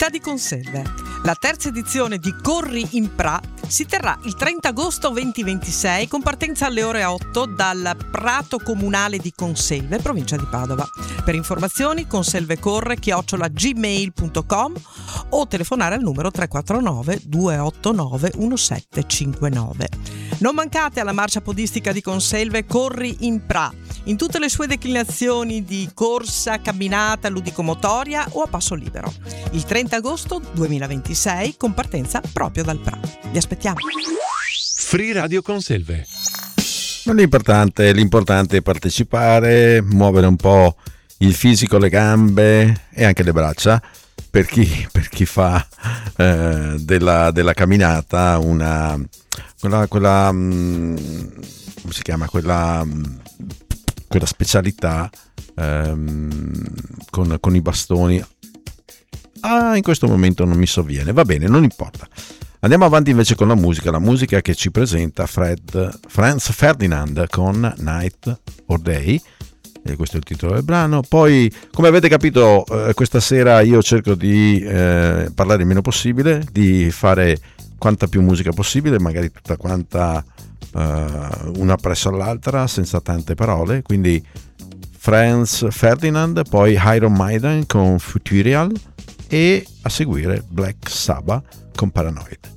città di Conselve. La terza edizione di Corri in Pra si terrà il 30 agosto 2026 con partenza alle ore 8 dal Prato Comunale di Conselve, provincia di Padova. Per informazioni conselvecorre@gmail.com o telefonare al numero 349 289 1759. Non mancate alla marcia podistica di Conselve Corri in Pra, in tutte le sue declinazioni di corsa, camminata, ludicomotoria o a passo libero. Il 30 agosto 2026 con partenza proprio dal Pra. Vi aspettiamo. Free Radio Conselve. L'importante è partecipare, muovere un po' il fisico, le gambe e anche le braccia per chi fa della camminata quella come si chiama, quella specialità con i bastoni. In questo momento non mi sovviene, va bene, non importa. Andiamo avanti invece con la musica che ci presenta Franz Ferdinand con Night or Day, e questo è il titolo del brano. Poi, come avete capito, questa sera io cerco di parlare il meno possibile, di fare quanta più musica possibile, magari tutta quanta una presso all'altra, senza tante parole. Quindi Franz Ferdinand, poi Iron Maiden con Futurial e a seguire Black Sabbath con Paranoid.